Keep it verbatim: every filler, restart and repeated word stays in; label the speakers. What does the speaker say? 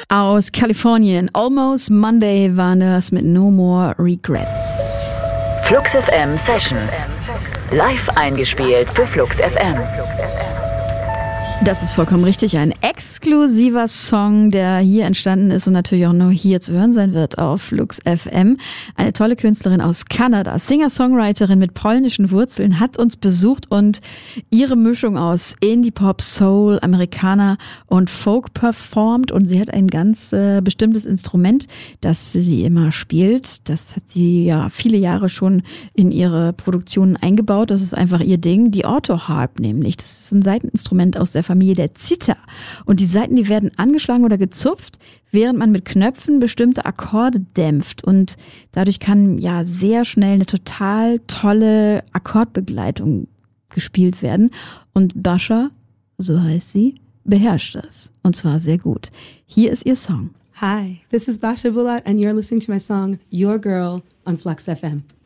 Speaker 1: Aus Kalifornien. Almost Monday war das mit No More Regrets.
Speaker 2: Flux F M Sessions. Live eingespielt für Flux F M.
Speaker 1: Das ist vollkommen richtig. Ein exklusiver Song, der hier entstanden ist und natürlich auch nur hier zu hören sein wird auf Flux F M. Eine tolle Künstlerin aus Kanada, Singer-Songwriterin mit polnischen Wurzeln, hat uns besucht und ihre Mischung aus Indie-Pop, Soul, Amerikaner und Folk performt. Und sie hat ein ganz äh, bestimmtes Instrument, das sie immer spielt. Das hat sie ja viele Jahre schon in ihre Produktionen eingebaut. Das ist einfach ihr Ding. Die Autoharp nämlich. Das ist ein Saiteninstrument aus der Familie der Zither. Und die Saiten, die werden angeschlagen oder gezupft, während man mit Knöpfen bestimmte Akkorde dämpft. Und dadurch kann ja sehr schnell eine total tolle Akkordbegleitung gespielt werden. Und Bascha, so heißt sie, beherrscht das. Und zwar sehr gut. Hier ist ihr Song.
Speaker 3: Hi, this is Basha Bulat and you're listening to my song Your Girl on Flux F M.